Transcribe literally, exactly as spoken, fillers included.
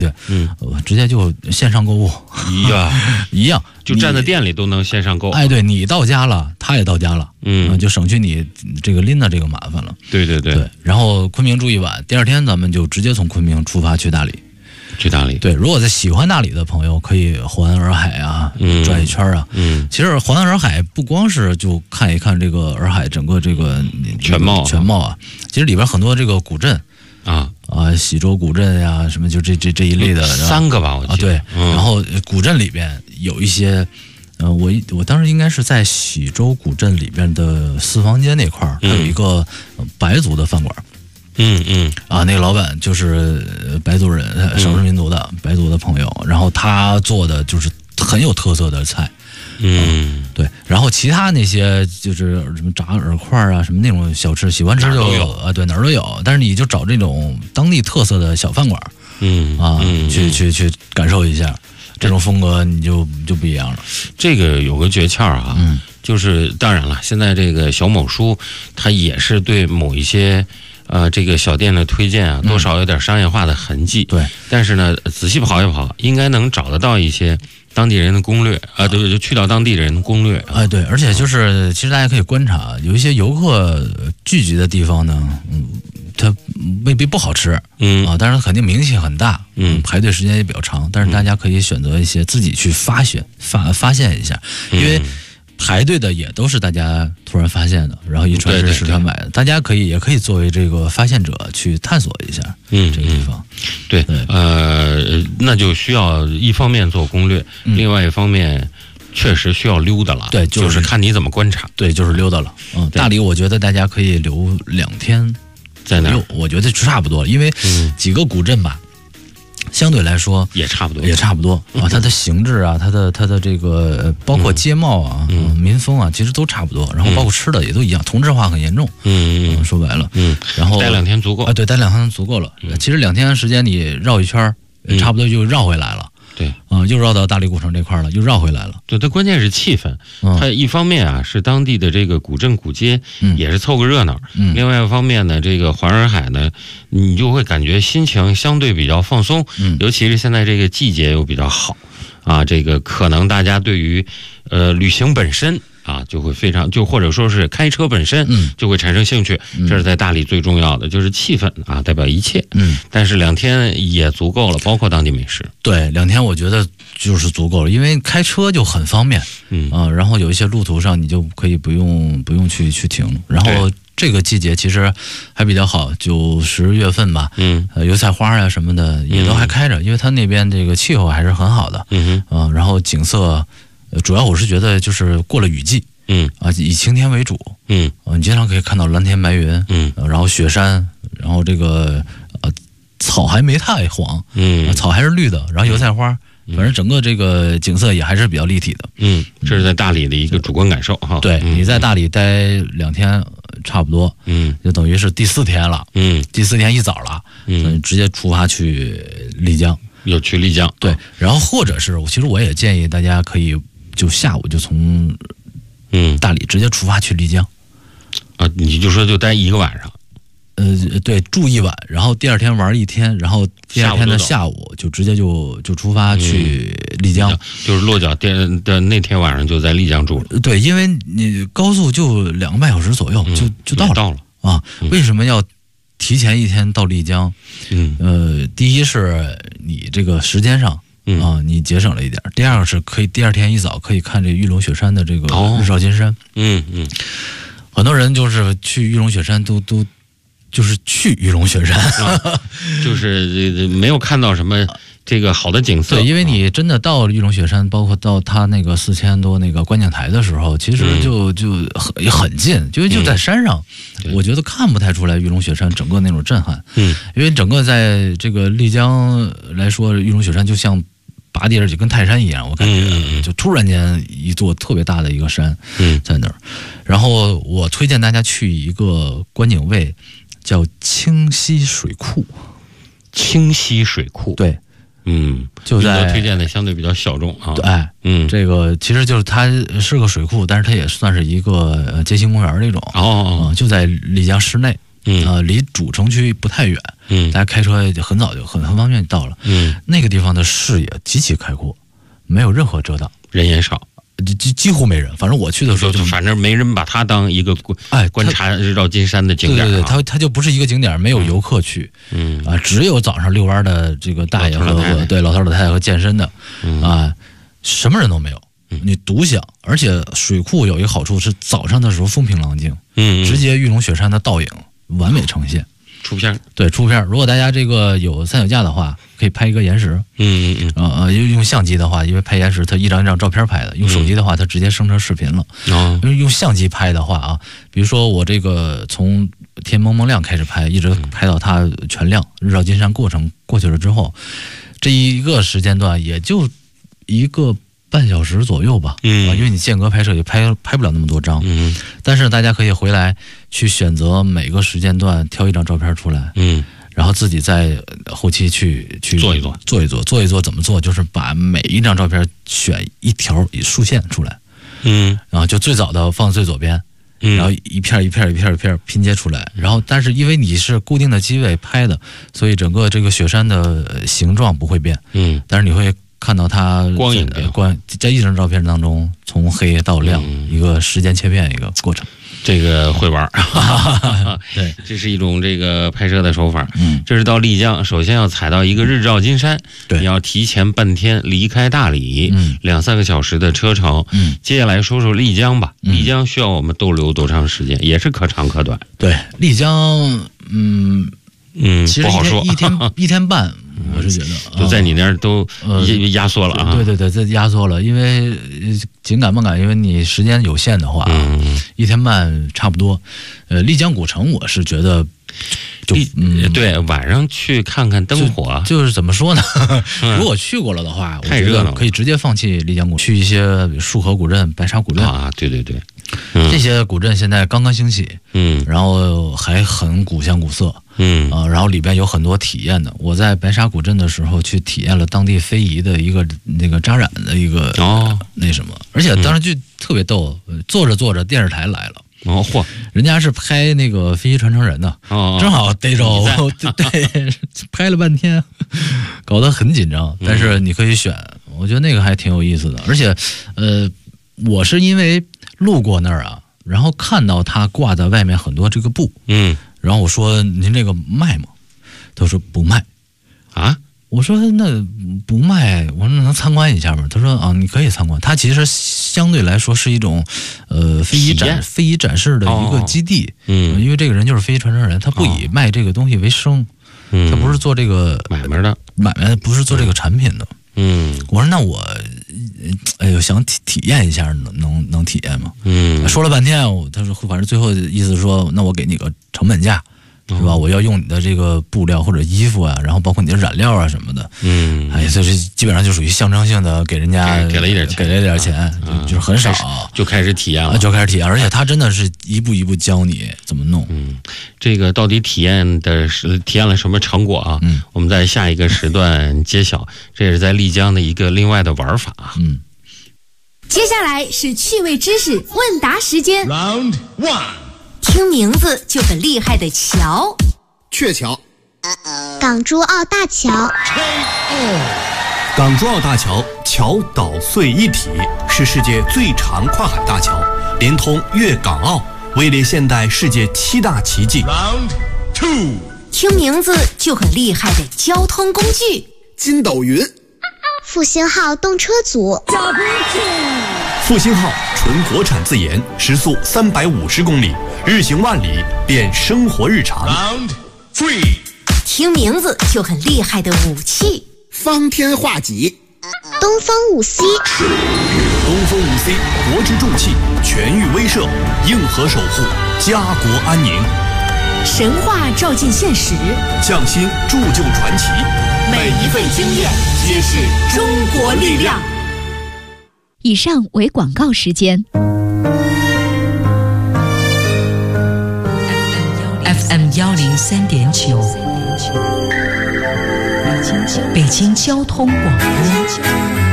对，嗯，直接就线上购物， 一样一样， 就站在店里都能线上购。 哎，对你到家了，他也到家了，嗯，就省去你这个拎的这个麻烦了。 对对对。 对，然后昆明住一晚，第二天咱们就直接从昆明出发去大理。 去大理。 对，如果在喜欢大理的朋友，可以环洱海啊，嗯、转一圈啊。嗯，其实环洱海不光是就看一看这个洱海整个这个全貌全貌啊，其实里边很多这个古镇。 啊啊，喜洲古镇呀，什么就这这这一类的三个吧，我记得。 啊，对， 嗯、 然后古镇里边有一些，呃，我我当时应该是在喜洲古镇里边的四房街那块儿，它有一个白族的饭馆。 嗯嗯啊，那个老板就是白族人，少数民族的、嗯、白族的朋友，然后他做的就是很有特色的菜。 嗯， 对，然后其他那些就是什么炸饵块啊，什么那种小吃，喜欢吃就有啊，对，哪儿都有。但是你就找这种当地特色的小饭馆， 嗯啊， 嗯去去去感受一下这种风格，你就就不一样了。 这个有个诀窍啊，嗯，就是当然了，现在这个小某书它也是对某一些呃这个小店的推荐啊，多少有点商业化的痕迹。 对、嗯， 但是呢，仔细跑一跑，应该能找得到一些当地人的攻略啊，对，就去到当地人的攻略。 哎，对，而且就是其实大家可以观察，有一些游客聚集的地方呢，嗯，它未必不好吃，嗯啊，但是肯定名气很大，嗯，排队时间也比较长，但是大家可以选择一些自己去发现发发现一下，因为排队的也都是大家突然发现的，然后一传十十传百的，大家可以也可以作为这个发现者去探索一下，嗯，这个地方， 对，对呃，那就需要一方面做攻略，嗯、另外一方面确实需要溜达了， 对， 就是、就是看你怎么观察， 对，就是溜达了，嗯，大理我觉得大家可以留两天在那， 我觉得差不多，因为几个古镇吧。嗯相对来说也差不多， 也差不多啊。它的形制啊，它的它的这个包括街貌啊、嗯嗯、民风啊，其实都差不多。然后包括吃的也都一样，同质化很严重。嗯嗯，说白了， 嗯， 然后待两天足够啊，对，待两天足够了。嗯、其实两天时间你绕一圈，嗯、差不多就绕回来了。 对啊、呃，又绕到大理古城这块了，又绕回来了。 对，它关键是气氛。嗯、它一方面啊是当地的这个古镇古街，嗯、也是凑个热闹。嗯、另外一方面呢，这个环洱海呢，你就会感觉心情相对比较放松。嗯，尤其是现在这个季节又比较好，啊，这个可能大家对于呃旅行本身。啊，就会非常就或者说是开车本身，嗯，就会产生兴趣。嗯、这是在大理最重要的，就是气氛啊，代表一切。嗯，但是两天也足够了，包括当地美食。 对，两天我觉得就是足够了，因为开车就很方便。嗯啊，然后有一些路途上你就可以不用不用去去停。然后这个季节其实还比较好，九十月份吧。嗯，呃，油菜花啊什么的也都还开着，嗯、因为它那边这个气候还是很好的。嗯哼，啊，然后景色。主要我是觉得就是过了雨季，嗯啊，以晴天为主，嗯啊，你经常可以看到蓝天白云，嗯、啊，然后雪山，然后这个呃草还没太黄，嗯、啊，草还是绿的，然后油菜花，嗯、反正整个这个景色也还是比较立体的， 嗯，这是在大理的一个主观感受哈。 对，你在大理待两天差不多，嗯，就等于是第四天了，嗯，第四天一早了，嗯，直接出发去丽江， 又去丽江， 对，然后或者是其实我也建议大家可以。就下午就从嗯大理直接出发去丽江， 啊，你就说就待一个晚上， 呃，对，住一晚，然后第二天玩一天，然后第二天的下午就直接就就出发去丽江， 嗯、就是落脚店的那天晚上就在丽江住了。 对，因为你高速就两个半小时左右，嗯、就就到了到了啊。嗯、为什么要提前一天到丽江？嗯，呃，第一是你这个时间上。嗯啊，你节省了一点。第二个是可以第二天一早可以看这玉龙雪山的这个日照金山。哦、嗯嗯，很多人就是去玉龙雪山都都就是去玉龙雪山， 啊、就是没有看到什么这个好的景色。 对，因为你真的到玉龙雪山，包括到它那个四千多那个观景台的时候，其实就、嗯、就很很近，就就在山上。嗯、我觉得看不太出来玉龙雪山整个那种震撼。嗯，因为整个在这个丽江来说，玉龙雪山就像。拔地而起，跟泰山一样，我感觉、嗯、就突然间一座特别大的一个山在那儿。嗯、然后我推荐大家去一个观景位，叫清溪水库。 清溪水库， 对， 嗯， 就在推荐的相对比较小众啊。 对，哎，嗯，这个其实就是它是个水库，但是它也算是一个街心公园那种。哦、呃，就在丽江市内。 嗯，呃，离主城区不太远，嗯，大家开车很早就很很方便就到了，嗯，那个地方的视野极其开阔，没有任何遮挡， 人也少。 几几乎没人，反正我去的时候就反正没人把它当一个哎观察日照金山的景点、啊， 对对对，它它就不是一个景点，没有游客去，嗯啊，只有早上遛弯的这个大爷和老太对老头老太太和健身的，嗯、啊，什么人都没有，你独享，而且水库有一个好处是早上的时候风平浪静，嗯，直接玉龙雪山的倒影完美呈现。 出片对出片，如果大家这个有三脚架的话，可以拍一个延时。嗯嗯嗯。呃呃，用相机的话，因为拍延时，它一张一张照片拍的；用手机的话，它直接生成视频了。哦。因为用相机拍的话啊，比如说我这个从天蒙蒙亮开始拍，一直拍到它全亮，日照金山过程过去了之后，这一个时间段也就一个半小时左右吧。嗯。啊，因为你间隔拍摄也拍拍不了那么多张。嗯。但是大家可以回来去选择每个时间段挑一张照片出来。嗯。然后自己在后期去去做一做， 做一做，做一做怎么做？就是把每一张照片选一条竖线出来，嗯，然后就最早的放最左边，嗯，然后一片一片一片一片拼接出来。然后，但是因为你是固定的机位拍的，所以整个这个雪山的形状不会变，嗯，但是你会看到它光影变光在一张照片当中从黑到亮，嗯、一个时间切片一个过程。 这个会玩对， 这是一种这个拍摄的手法。嗯，这是到丽江，首先要踩到一个日照金山，对，你要提前半天离开大理，嗯，两三个小时的车程。嗯，接下来说说丽江吧。嗯、丽江需要我们逗留多长时间？也是可长可短。 对，丽江，嗯嗯， 其实不好说， 一天一天半。我是觉得就在你那儿都压缩了啊、 呃！对对对，这压缩了，因为紧赶慢赶，因为你时间有限的话，嗯、一天半差不多。呃，丽江古城，我是觉得就嗯，对，晚上去看看灯火， 就, 就是怎么说呢？如果去过了的话， 太热闹， 可以直接放弃丽江古，去一些束河古镇、白沙古镇啊，对对对。 嗯、这些古镇现在刚刚兴起，嗯，然后还很古香古色，嗯啊、呃，然后里边有很多体验的。我在白沙古镇的时候去体验了当地非遗的一个那个扎染的一个哦那什么，而且当时就特别逗，嗯、做着做着电视台来了。 哦嚯！ 人家是拍那个非遗传承人的，哦、正好逮着，对，拍了半天，搞得很紧张。但是你可以选，我觉得那个还挺有意思的。而且，呃，我是因为路过那儿啊，然后看到他挂在外面很多这个布，嗯，然后我说您这个卖吗？他说不卖， 啊。 我说那不卖，我说那能参观一下吗？他说啊，你可以参观。它其实相对来说是一种，呃，非遗展非遗展示的一个基地。嗯、哦，因为这个人就是非遗传承人，他不以卖这个东西为生，嗯、他不是做这个买卖的， 买卖不是做这个产品的。嗯，我说那我，哎呦，想体体验一下，能能能体验吗？嗯，说了半天，他说反正最后意思说，那我给你个成本价。是吧？我要用你的这个布料或者衣服啊，然后包括你的染料啊什么的，嗯，哎，这是基本上就属于象征性的给人家给了一点钱， 给了一点钱，啊、就就是很少， 就开始体验了， 就开始体验，而且他真的是一步一步教你怎么弄。 嗯，这个到底体验的是体验了什么成果啊？嗯，我们在下一个时段揭晓。这也是在丽江的一个另外的玩法。 嗯， 接下来是趣味知识问答时间。 Round one。 听名字就很厉害的桥， 鹊桥， 港珠澳大桥。 港珠澳大桥桥岛隧一体，是世界最长跨海大桥，连通粤港澳，位列现代世界七大奇迹。Round two。 听名字就很厉害的交通工具， 筋斗云， 复兴号动车组。 复兴号纯国产自研，时速三百五十公里，日行万里，变生活日常。Round three。 听名字就很厉害的武器， 方天画戟， 东风五 C。 东风五 C 国之重器，全域威慑，硬核守护，家国安宁。 神话照进现实， 匠心铸就传奇，每一份经验皆是中国力量。 以上为广告时间。 F M 幺零三点九，北京交通广播。